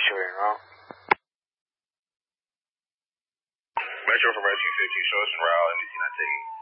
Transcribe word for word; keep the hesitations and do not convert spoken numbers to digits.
shooting route. Metro from Rescue fifteen, show us the route and it's not taking